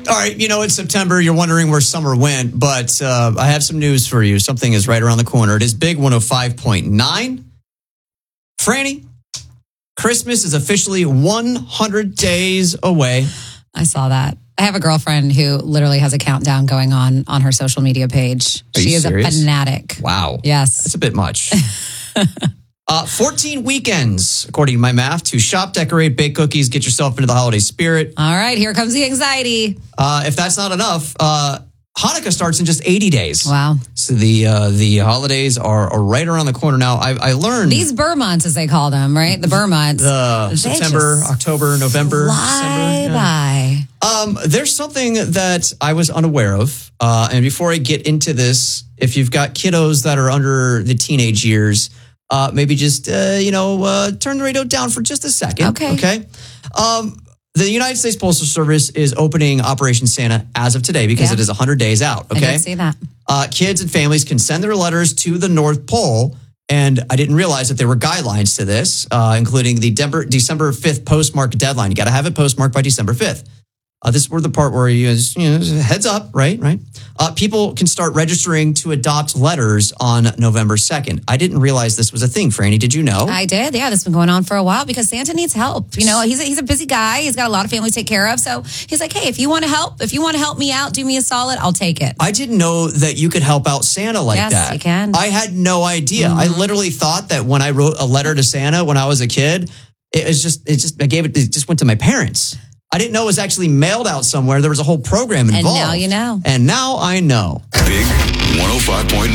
All right, it's September. You're wondering where summer went, but I have some news for you. Something is right around the corner. It is Big 105.9. Franny, Christmas is officially 100 days away. I saw that. I have a girlfriend who literally has a countdown going on her social media page. She is serious? A fanatic. Wow. Yes. That's a bit much. 14 weekends, according to my math, to shop, decorate, bake cookies, get yourself into the holiday spirit. All right, here comes the anxiety. If that's not enough, Hanukkah starts in just 80 days. Wow. So the holidays are right around the corner now. I learned... These Burr months, as they call them, right? The Burr months. September, October, November, December. By. There's something that I was unaware of. And before I get into this, if you've got kiddos that are under the teenage years, maybe just, turn the radio down for just a second. Okay. The United States Postal Service is opening Operation Santa as of today because it is 100 days out. Okay. I did see that. Kids and families can send their letters to the North Pole. And I didn't realize that there were guidelines to this, including the December 5th postmark deadline. You got to have it postmarked by December 5th. This is where the part where heads up, right? People can start registering to adopt letters on November 2nd. I didn't realize this was a thing, Franny. Did you know? I did. Yeah, this has been going on for a while because Santa needs help. He's a busy guy. He's got a lot of family to take care of. So he's like, hey, if you want to help me out, do me a solid, I'll take it. I didn't know that you could help out Santa like that. Yes, you can. I had no idea. I literally thought that when I wrote a letter to Santa when I was a kid, it just went to my parents. I didn't know it was actually mailed out somewhere. There was a whole program involved. And now you know. And now I know. Big 105.9.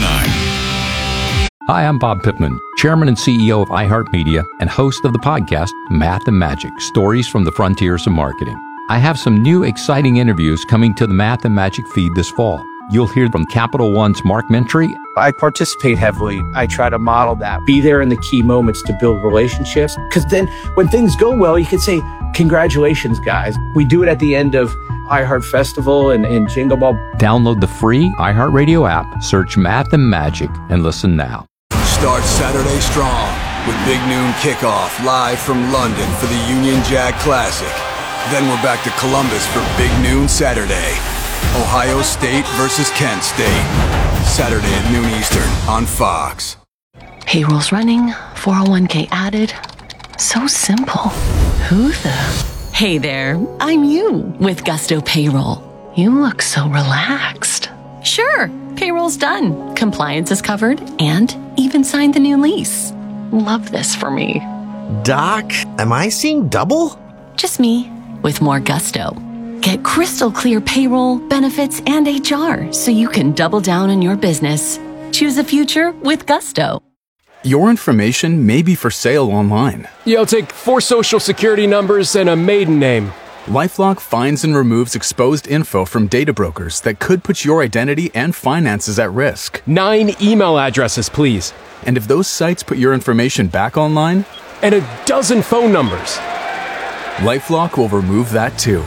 Hi, I'm Bob Pittman, Chairman and CEO of iHeartMedia and host of the podcast Math and Magic, Stories from the Frontiers of Marketing. I have some new exciting interviews coming to the Math and Magic feed this fall. You'll hear from Capital One's Mark Mentry. I participate heavily. I try to model that. Be there in the key moments to build relationships. Because then when things go well, you can say, congratulations, guys. We do it at the end of iHeart Festival and Jingle Ball. Download the free iHeartRadio app, search Math and Magic, and listen now. Start Saturday strong with Big Noon Kickoff live from London for the Union Jack Classic. Then we're back to Columbus for Big Noon Saturday. Ohio State versus Kent State. Saturday at noon Eastern on Fox. Payroll's running, 401k added. So simple. Who the? Hey there, I'm you with Gusto Payroll. You look so relaxed. Sure, payroll's done. Compliance is covered and even signed the new lease. Love this for me. Doc, am I seeing double? Just me with more gusto. Get crystal clear payroll, benefits, and HR so you can double down on your business. Choose a future with Gusto. Your information may be for sale online. Yeah, I'll take 4 social security numbers and a maiden name. LifeLock finds and removes exposed info from data brokers that could put your identity and finances at risk. 9 email addresses, please. And if those sites put your information back online? And a dozen phone numbers. LifeLock will remove that too.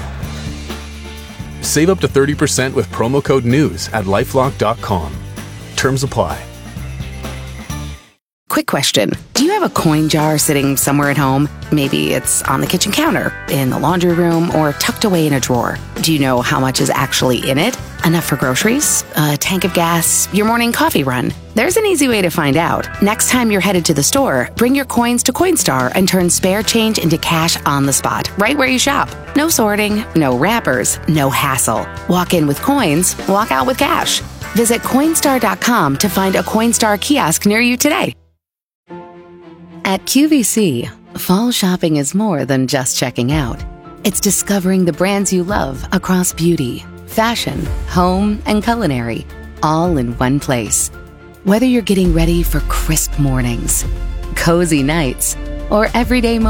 Save up to 30% with promo code NEWS at LifeLock.com. Terms apply. Quick question. Do you have a coin jar sitting somewhere at home? Maybe it's on the kitchen counter, in the laundry room, or tucked away in a drawer. Do you know how much is actually in it? Enough for groceries? A tank of gas? Your morning coffee run? There's an easy way to find out. Next time you're headed to the store, bring your coins to Coinstar and turn spare change into cash on the spot, right where you shop. No sorting, no wrappers, no hassle. Walk in with coins, walk out with cash. Visit Coinstar.com to find a Coinstar kiosk near you today. At QVC, fall shopping is more than just checking out. It's discovering the brands you love across beauty, fashion, home, and culinary, all in one place. Whether you're getting ready for crisp mornings, cozy nights, or everyday moments,